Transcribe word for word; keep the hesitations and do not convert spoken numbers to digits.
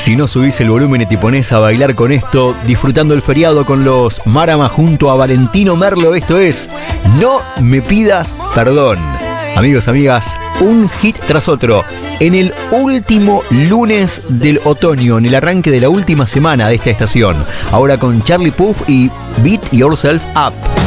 Si no subís el volumen y te pones a bailar con esto, disfrutando el feriado con los Marama junto a Valentino Merlo, esto es No Me Pidas Perdón. Amigos, amigas, un hit tras otro. En el último lunes del otoño, en el arranque de la última semana de esta estación. Ahora con Charlie Puth y Beat Yourself Up.